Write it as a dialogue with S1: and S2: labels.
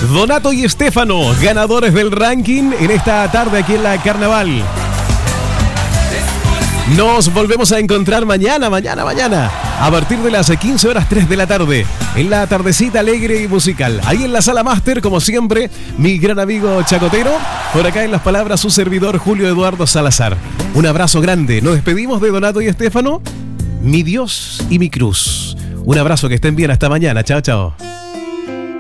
S1: Donato y Estefano, ganadores del ranking en esta tarde aquí en la Carnaval. Nos volvemos a encontrar mañana, a partir de las 15 horas 3 de la tarde, en la tardecita alegre y musical. Ahí en la sala máster, como siempre, mi gran amigo Chacotero. Por acá en las palabras, su servidor Julio Eduardo Salazar. Un abrazo grande. Nos despedimos de Donato y Estefano, mi Dios y mi cruz. Un abrazo, que estén bien. Hasta mañana. Chao, chao.